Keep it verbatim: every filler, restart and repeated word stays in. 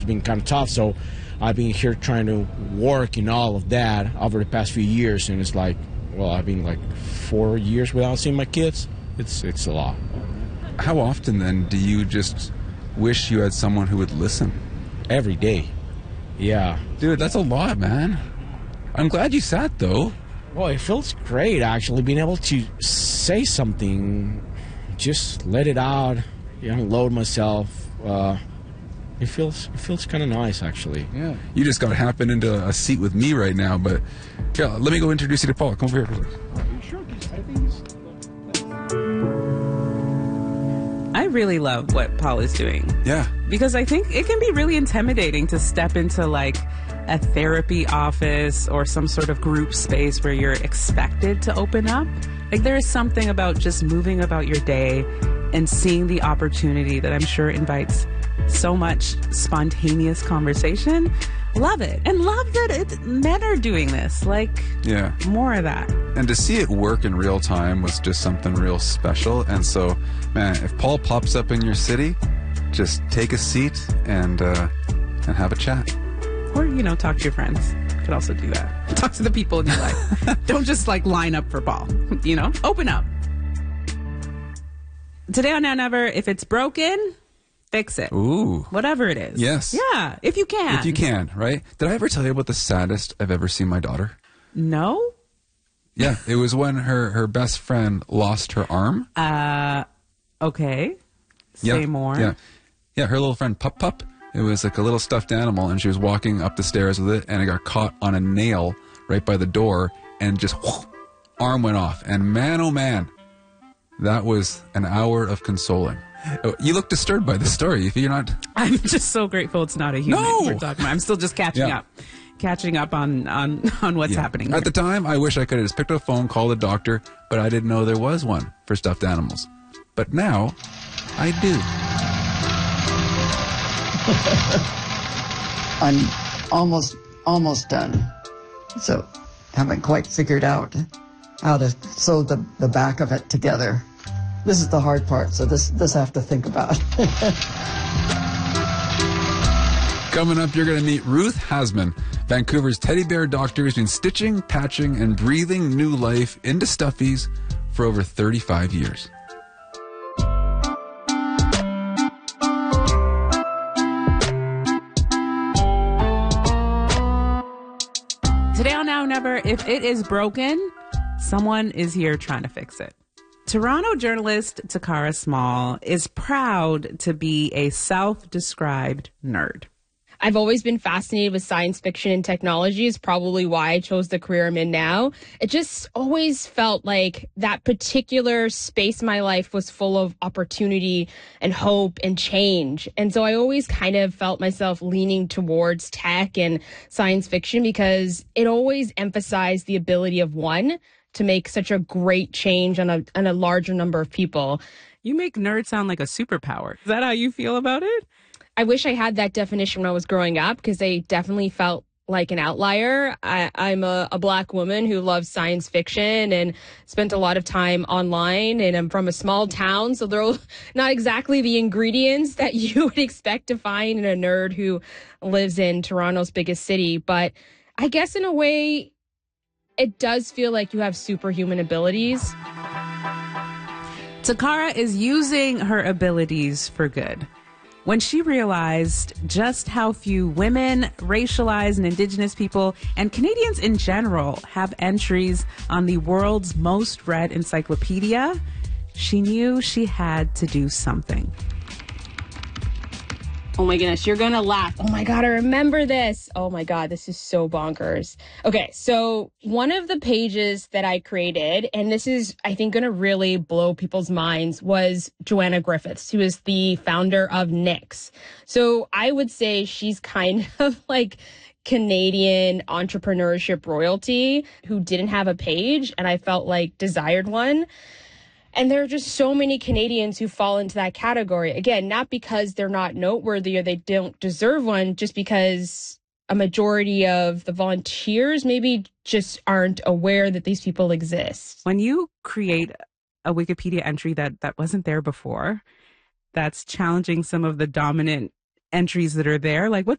It's been kind of tough, so I've been here trying to work in all of that over the past few years, and it's like, well, I've been like four years without seeing my kids. It's it's a lot. How often then do you just wish you had someone who would listen? Every day. Yeah. Dude, that's a lot, man. I'm glad you sat, though. Well, it feels great, actually, being able to say something, just let it out, unload myself. Uh, it feels it feels kind of nice, actually. Yeah. You just got happen into a seat with me right now, but here, let me go introduce you to Paul. Come over here for a second. Are you sure? Because I think it's... I really love what Paul is doing. Yeah. Because I think it can be really intimidating to step into like a therapy office or some sort of group space where you're expected to open up. Like there is something about just moving about your day and seeing the opportunity that I'm sure invites so much spontaneous conversation. Love it. And love that it, men are doing this. Like, yeah, more of that. And to see it work in real time was just something real special. And so, man, if Paul pops up in your city, just take a seat and uh, and have a chat. Or, you know, talk to your friends. You could also do that. Talk to the people in your life. Don't just, like, line up for Paul. You know? Open up. Today on Now Never, if it's broken... fix it. Ooh. Whatever it is. Yes. Yeah, if you can. If you can, right? Did I ever tell you about the saddest I've ever seen my daughter? No. Yeah, it was when her, her best friend lost her arm. Uh, okay. Say yeah, more. Yeah. Yeah, her little friend Pup Pup. It was like a little stuffed animal, and she was walking up the stairs with it, and it got caught on a nail right by the door, and just whoosh, arm went off. And man, oh man, that was an hour of consoling. You look disturbed by the story. If you're not, I'm just so grateful it's not a human No! we're talking about. I'm still just catching Yeah. up, catching up on on on what's Yeah. happening. At here. the time, I wish I could have just picked up a phone, called a doctor, but I didn't know there was one for stuffed animals. But now, I do. I'm almost almost done, so haven't quite figured out how to sew the, the back of it together. This is the hard part, so this this I have to think about. Coming up, you're going to meet Ruth Hasman, Vancouver's teddy bear doctor who's been stitching, patching, and breathing new life into stuffies for over thirty-five years. Today on Now Never, if it is broken, someone is here trying to fix it. Toronto journalist Takara Small is proud to be a self-described nerd. I've always been fascinated with science fiction and technology is probably why I chose the career I'm in now. It just always felt like that particular space in my life was full of opportunity and hope and change. And so I always kind of felt myself leaning towards tech and science fiction because it always emphasized the ability of one to make such a great change on a on a larger number of people. You make nerd sound like a superpower. Is that how you feel about it? I wish I had that definition when I was growing up because I definitely felt like an outlier. I, I'm a, a Black woman who loves science fiction and spent a lot of time online, and I'm from a small town, so there are not exactly the ingredients that you would expect to find in a nerd who lives in Toronto's biggest city. But I guess in a way, it does feel like you have superhuman abilities. Takara is using her abilities for good. When she realized just how few women, racialized and Indigenous people, and Canadians in general have entries on the world's most read encyclopedia, she knew she had to do something. Oh my goodness, you're gonna laugh. Oh my God, I remember this. Oh my God, this is so bonkers. Okay, so one of the pages that I created, and this is, I think, gonna really blow people's minds, was Joanna Griffiths, who is the founder of Knix. So I would say she's kind of like Canadian entrepreneurship royalty who didn't have a page, and I felt like desired one. And there are just so many Canadians who fall into that category. Again, not because they're not noteworthy or they don't deserve one, just because a majority of the volunteers maybe just aren't aware that these people exist. When you create a Wikipedia entry that, that wasn't there before, that's challenging some of the dominant entries that are there, like what